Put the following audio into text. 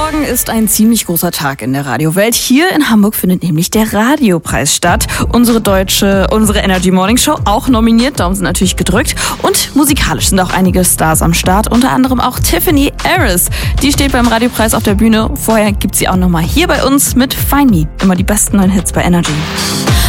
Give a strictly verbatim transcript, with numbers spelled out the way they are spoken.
Morgen ist ein ziemlich großer Tag in der Radiowelt. Hier in Hamburg findet nämlich der Radiopreis statt. Unsere deutsche, unsere Energy Morning Show auch nominiert, Daumen sind natürlich gedrückt. Und musikalisch sind auch einige Stars am Start, unter anderem auch Tiffany Harris. Die steht beim Radiopreis auf der Bühne. Vorher gibt sie auch nochmal hier bei uns mit Find Me. Immer die besten neuen Hits bei Energy.